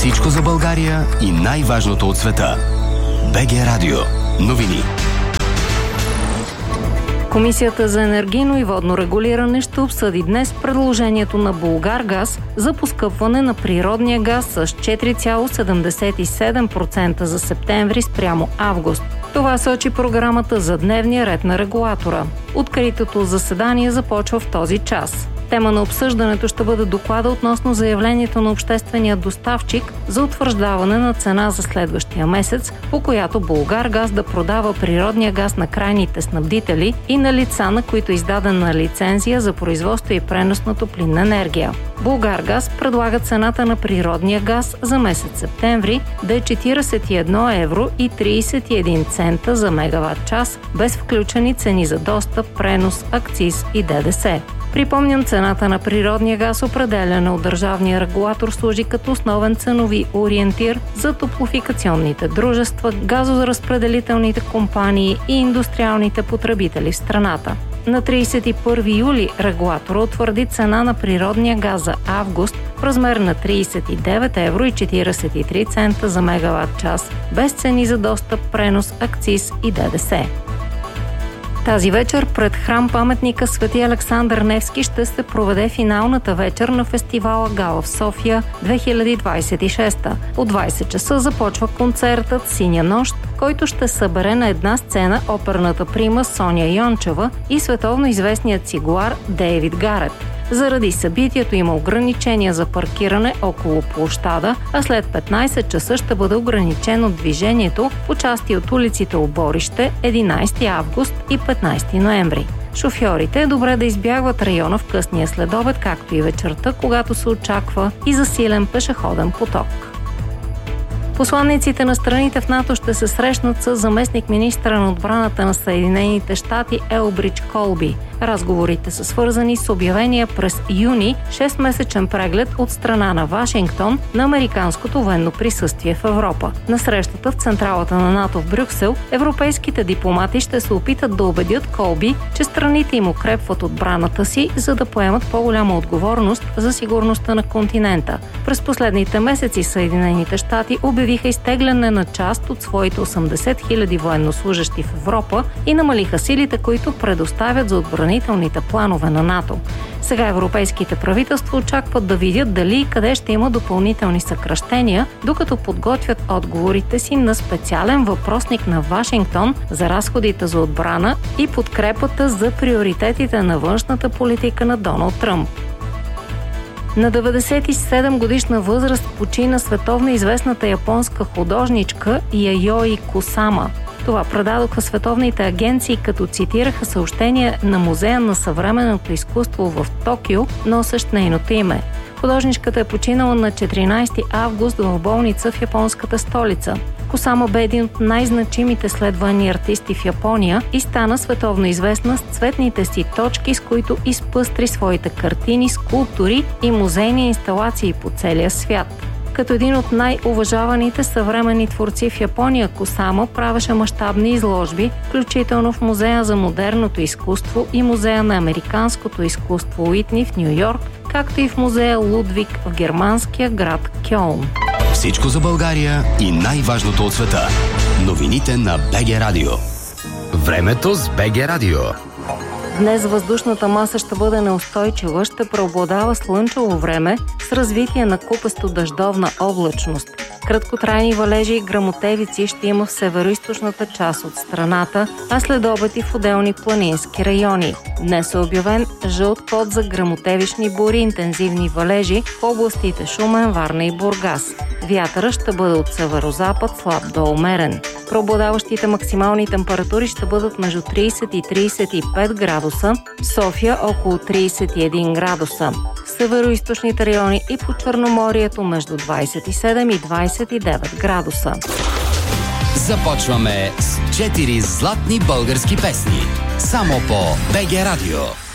Всичко за България и най-важното от света. БГ Радио. Новини. Комисията за енергийно и водно регулиране ще обсъди днес предложението на Булгаргаз за поскъпване на природния газ с 4,77% за септември спрямо август. Това сочи програмата за дневния ред на регулатора. Откритото заседание започва в този час. Тема на обсъждането ще бъде доклада относно заявлението на обществения доставчик за утвърждаване на цена за следващия месец, по която Булгаргаз да продава природния газ на крайните снабдители и на лица, на които е издадена лицензия за производство и пренос на топлинна енергия. Булгаргаз предлага цената на природния газ за месец септември да е 41 евро и 31 цента за мегаватт час, без включени цени за достъп, пренос, акциз и ДДС. Припомням, цената на природния газ, определена от държавния регулатор, служи като основен ценови ориентир за топлофикационните дружества, газоразпределителните компании и индустриалните потребители в страната. На 31 юли регулатора утвърди цена на природния газ за август в размер на 39 евро и 43 цента за мегаватт час, без цени за достъп, пренос, акциз и ДДС. Тази вечер пред храм-паметника Свети Александър Невски ще се проведе финалната вечер на фестивала Гала в София 2026. От 20 часа започва концертът Синя нощ, който ще събере на една сцена оперната прима Соня Йончева и световно известният цигулар Дейвид Гарет. Заради събитието има ограничения за паркиране около площада, а след 15 часа ще бъде ограничено движението по части от улиците Оборище, 11 август и 15 ноември. Шофьорите е добре да избягват района в късния следобед, както и вечерта, когато се очаква и засилен пешеходен поток. Посланиците на страните в НАТО ще се срещнат с заместник-министъра на отбраната на Съединените щати Елбридж Колби. Разговорите са свързани с обявения през юни 6-месечен преглед от страна на Вашингтон на американското военно присъствие в Европа. На срещата в централата на НАТО в Брюксел европейските дипломати ще се опитат да убедят Колби, че страните им укрепват отбраната си, за да поемат по-голяма отговорност за сигурността на континента. През последните месеци Съединените щати обявиха изтегляне на част от своите 80 000 военнослужещи в Европа и намалиха силите, които предоставят за отбранителните планове на НАТО. Сега европейските правителства очакват да видят дали и къде ще има допълнителни съкращения, докато подготвят отговорите си на специален въпросник на Вашингтон за разходите за отбрана и подкрепата за приоритетите на външната политика на Доналд Тръмп. На 97 годишна възраст почина световно известната японска художничка Яйои Кусама. Това предадоха световните агенции, като цитираха съобщения на Музея на съвременното изкуство в Токио, носещ нейното име. Художничката е починала на 14 август в болница в японската столица. Кусама бе един от най-значимите следвани артисти в Япония и стана световно известна с цветните си точки, с които изпъстри своите картини, скулптури и музейни инсталации по целия свят. Като един от най-уважаваните съвременни творци в Япония, Кусама правеше мащабни изложби, включително в Музея за модерното изкуство и Музея на американското изкуство Уитни в Ню-Йорк, както и в Музея Лудвиг в германския град Кьолн. Всичко за България и най-важното от света. Новините на БГ Радио. Времето с БГ Радио. Днес въздушната маса ще бъде неустойчива, ще преобладава слънчево време с развитие на купесто-дъждовна облачност. Краткотрайни валежи и гръмотевици ще има в североизточната част от страната, а след обед и в отделни планински райони. Днес е обявен жълт код за гръмотевични бури, интензивни валежи в областите Шумен, Варна и Бургас. Вятърът ще бъде от северозапад, слаб до умерен. Преобладаващите максимални температури ще бъдат между 30 и 35 градуса, в София около 31 градуса. В североизточните райони и по Черноморието между 27 и 29 градуса. Започваме с 4 златни български песни. Само по БГ Радио.